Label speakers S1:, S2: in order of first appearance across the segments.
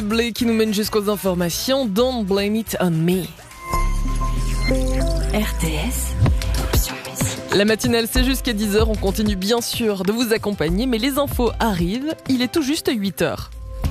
S1: Blé qui nous mène jusqu'aux informations. Don't blame it on me.
S2: RTS.
S1: La matinale, c'est jusqu'à 10h. On continue bien sûr de vous accompagner, mais les infos arrivent. Il est tout juste 8h.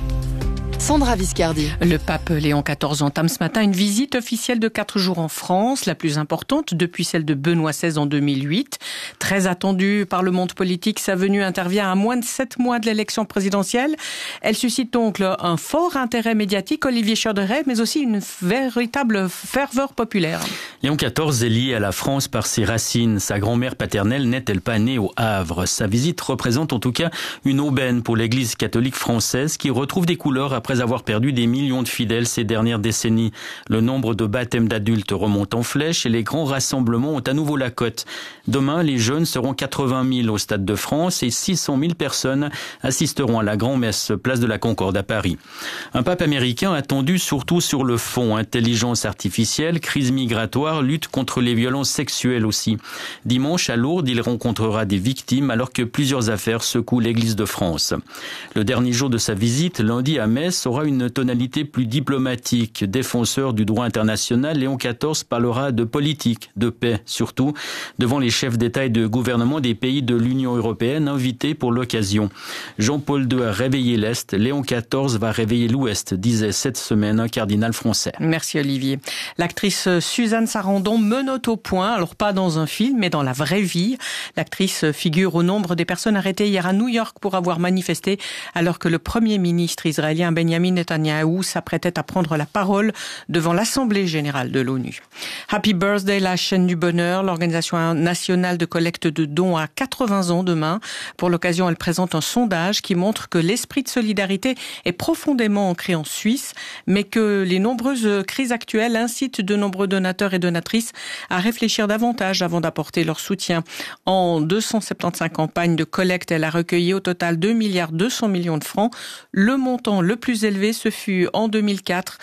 S2: Sandra Viscardi.
S3: Le pape Léon XIV entame ce matin une visite officielle de 4 jours en France, la plus importante depuis celle de Benoît XVI en 2008. Très attendue par le monde politique, sa venue intervient à moins de 7 mois de l'élection présidentielle. Elle suscite donc un fort intérêt médiatique, Olivier Choderet, mais aussi une véritable ferveur populaire.
S4: Léon XIV est lié à la France par ses racines. Sa grand-mère paternelle n'est-elle pas née au Havre? Sa visite représente en tout cas une aubaine pour l'Église catholique française qui retrouve des couleurs après avoir perdu des millions de fidèles ces dernières décennies. Le nombre de baptêmes d'adultes remonte en flèche et les grands rassemblements ont à nouveau la cote. Demain, les jeunes seront 80 000 au Stade de France et 600 000 personnes assisteront à la grand-messe place de la Concorde à Paris. Un pape américain attendu surtout sur le fond. Intelligence artificielle, crise migratoire, lutte contre les violences sexuelles aussi. Dimanche, à Lourdes, il rencontrera des victimes alors que plusieurs affaires secouent l'Église de France. Le dernier jour de sa visite, lundi à Metz, aura une tonalité plus diplomatique. Défenseur du droit international, Léon XIV parlera de politique, de paix surtout, devant les chefs d'État et de gouvernement des pays de l'Union européenne invités pour l'occasion. Jean-Paul II a réveillé l'Est, Léon XIV va réveiller l'Ouest, disait cette semaine un cardinal français.
S3: Merci Olivier. L'actrice Suzanne Sarandon menotte au point, alors pas dans un film, mais dans la vraie vie. L'actrice figure au nombre des personnes arrêtées hier à New York pour avoir manifesté alors que le Premier ministre israélien Benjamin Netanyahou s'apprêtait à prendre la parole devant l'Assemblée générale de l'ONU. Happy Birthday, la chaîne du bonheur, l'organisation nationale de collecte de dons a 80 ans demain. Pour l'occasion, elle présente un sondage qui montre que l'esprit de solidarité est profondément ancré en Suisse, mais que les nombreuses crises actuelles incitent de nombreux donateurs et donatrices à réfléchir davantage avant d'apporter leur soutien. En 275 campagnes de collecte, elle a recueilli au total 2,2 milliards de francs. Le montant le plus élevé, ce fut en 2004,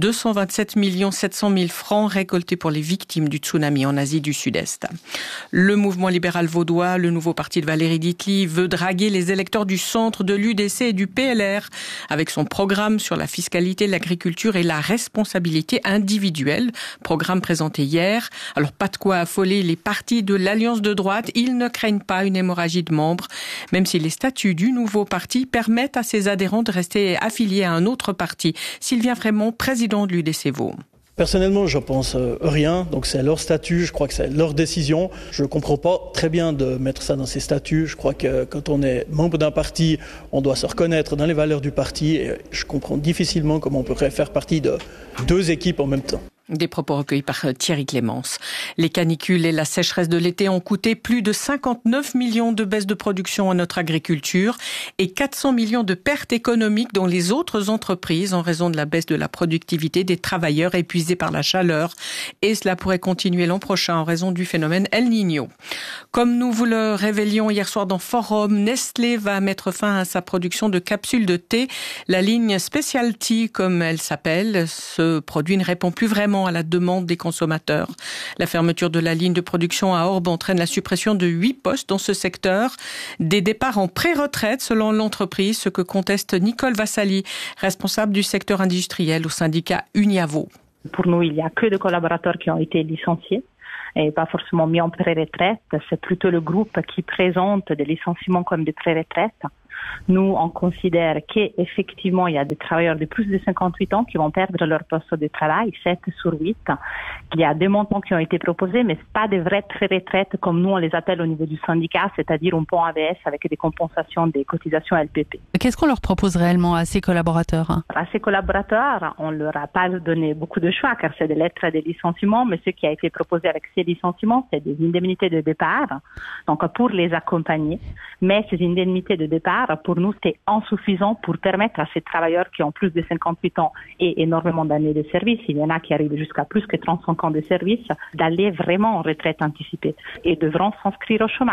S3: 227 700 000 francs récoltés pour les victimes du tsunami en Asie du Sud-Est. Le mouvement libéral vaudois, le nouveau parti de Valérie Ditli, veut draguer les électeurs du centre de l'UDC et du PLR avec son programme sur la fiscalité, l'agriculture et la responsabilité individuelle. Programme présenté hier. Alors pas de quoi affoler les partis de l'Alliance de droite. Ils ne craignent pas une hémorragie de membres, même si les statuts du nouveau parti permettent à ses adhérents de rester affiliés à un autre parti s'il vient vraiment président de l'UDC Vaud.
S5: Personnellement, je pense rien. Donc c'est leur statut, je crois que c'est leur décision. Je ne comprends pas très bien de mettre ça dans ces statuts. Je crois que quand on est membre d'un parti, on doit se reconnaître dans les valeurs du parti. Et je comprends difficilement comment on pourrait faire partie de deux équipes en même temps.
S3: Des propos recueillis par Thierry Clémence. Les canicules et la sécheresse de l'été ont coûté plus de 59 millions de baisses de production à notre agriculture et 400 millions de pertes économiques dans les autres entreprises en raison de la baisse de la productivité des travailleurs épuisés par la chaleur. Et cela pourrait continuer l'an prochain en raison du phénomène El Niño. Comme nous vous le révélions hier soir dans Forum, Nestlé va mettre fin à sa production de capsules de thé. La ligne Specialty, comme elle s'appelle, ce produit ne répond plus vraiment à la demande des consommateurs. La fermeture de la ligne de production à Orbe entraîne la suppression de 8 postes dans ce secteur. Des départs en pré-retraite selon l'entreprise, ce que conteste Nicole Vassali, responsable du secteur industriel au syndicat Uniavo.
S6: Pour nous, il n'y a que des collaborateurs qui ont été licenciés et pas forcément mis en pré-retraite. C'est plutôt le groupe qui présente des licenciements comme des pré-retraites. Nous, on considère qu'effectivement, il y a des travailleurs de plus de 58 ans qui vont perdre leur poste de travail, 7 sur 8. Il y a des montants qui ont été proposés, mais c'est pas des vraies pré-retraites comme nous on les appelle au niveau du syndicat, c'est-à-dire un pont AVS avec des compensations des cotisations LPP.
S7: Qu'est-ce qu'on leur propose réellement à ces collaborateurs?
S6: À ces collaborateurs, on leur a pas donné beaucoup de choix car c'est des lettres de licenciement, mais ce qui a été proposé avec ces licenciements, c'est des indemnités de départ, donc pour les accompagner. Mais ces indemnités de départ, pour nous, c'était insuffisant pour permettre à ces travailleurs qui ont plus de 58 ans et énormément d'années de service, il y en a qui arrivent jusqu'à plus que 35 ans de service, d'aller vraiment en retraite anticipée et devront s'inscrire au chômage.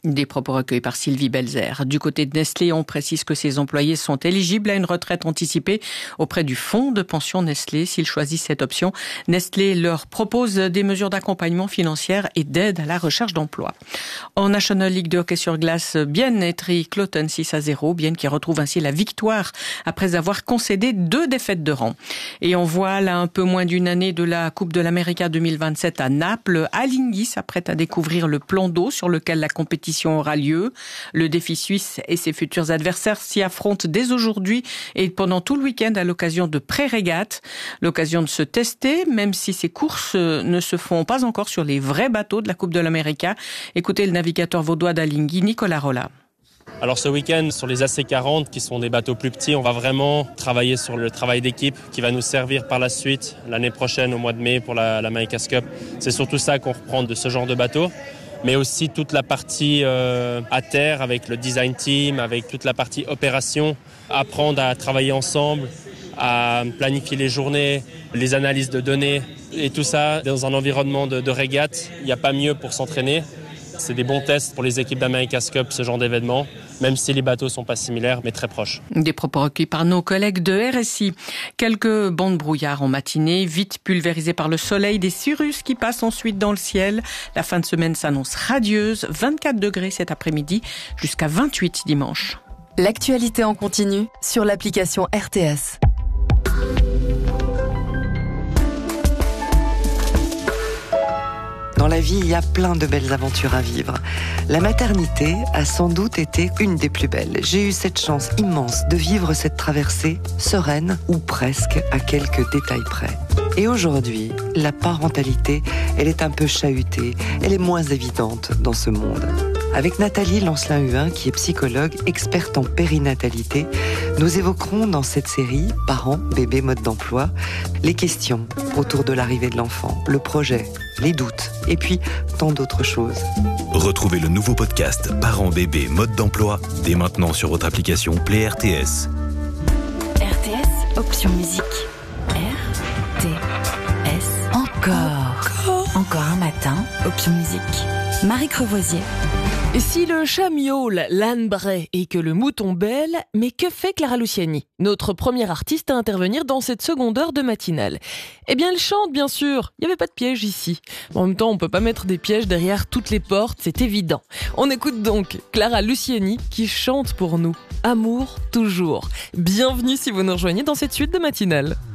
S3: Des propos recueillis par Sylvie Belzer. Du côté de Nestlé, on précise que ses employés sont éligibles à une retraite anticipée auprès du fonds de pension Nestlé. S'ils choisissent cette option, Nestlé leur propose des mesures d'accompagnement financière et d'aide à la recherche d'emploi. En National League de hockey sur glace, Bienne étrit Cloton 6-0. Bienne qui retrouve ainsi la victoire après avoir concédé 2 défaites de rang. Et on voit là un peu moins d'une année de la Coupe de l'América 2027 à Naples. Alinghi s'apprête à découvrir le plan d'eau sur lequel la compétition aura lieu. Le défi suisse et ses futurs adversaires s'y affrontent dès aujourd'hui et pendant tout le week-end à l'occasion de pré-régates. L'occasion de se tester, même si ces courses ne se font pas encore sur les vrais bateaux de la Coupe de l'América. Écoutez le navigateur vaudois d'Alinghi, Nicolas Rolla.
S8: Alors ce week-end, sur les AC40, qui sont des bateaux plus petits, on va vraiment travailler sur le travail d'équipe qui va nous servir par la suite, l'année prochaine, au mois de mai, pour la America's Cup. C'est surtout ça qu'on reprend de ce genre de bateau. Mais aussi toute la partie à terre avec le design team, avec toute la partie opération, apprendre à travailler ensemble, à planifier les journées, les analyses de données et tout ça dans un environnement de régate. Il n'y a pas mieux pour s'entraîner. C'est des bons tests pour les équipes d'America's Cup, ce genre d'événement, même si les bateaux sont pas similaires, mais très proches.
S3: Des propos recueillis par nos collègues de RSI. Quelques bancs de brouillard en matinée, vite pulvérisés par le soleil, des cirrus qui passent ensuite dans le ciel. La fin de semaine s'annonce radieuse, 24 degrés cet après-midi, jusqu'à 28 dimanche.
S2: L'actualité en continu sur l'application RTS.
S9: Dans la vie, il y a plein de belles aventures à vivre. La maternité a sans doute été une des plus belles. J'ai eu cette chance immense de vivre cette traversée sereine ou presque à quelques détails près. Et aujourd'hui, la parentalité, elle est un peu chahutée, elle est moins évidente dans ce monde. Avec Nathalie Lancelin-Huin, qui est psychologue, experte en périnatalité, nous évoquerons dans cette série Parents, bébés, mode d'emploi, les questions autour de l'arrivée de l'enfant, le projet, les doutes, et puis tant d'autres choses.
S10: Retrouvez le nouveau podcast Parents, bébés, mode d'emploi dès maintenant sur votre application Play RTS.
S2: RTS, option musique. RTS. Encore un matin, option musique. Marie Crevoisier.
S1: Et si le chat miaule, l'âne braie et que le mouton bêle, mais que fait Clara Luciani, notre première artiste à intervenir dans cette seconde heure de matinale? Eh bien, elle chante, bien sûr. Il n'y avait pas de piège ici. En même temps, on peut pas mettre des pièges derrière toutes les portes, c'est évident. On écoute donc Clara Luciani qui chante pour nous. Amour, toujours. Bienvenue si vous nous rejoignez dans cette suite de matinale.